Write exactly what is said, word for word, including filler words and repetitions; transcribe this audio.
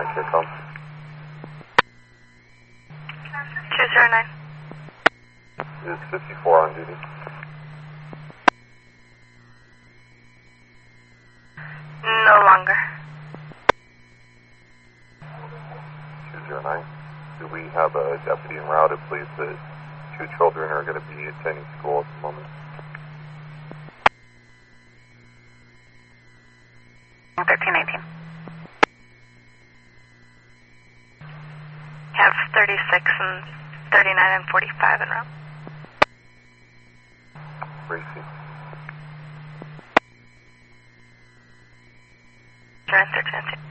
nine, here comes. two zero nine. Is fifty-four on duty? No longer. two zero nine. Do we have a deputy en route? It believes that two children are going to be attending school at the moment. thirteen nineteen. Have thirty-six and thirty-nine and forty-five en route. Receive. Join thirteen nineteen.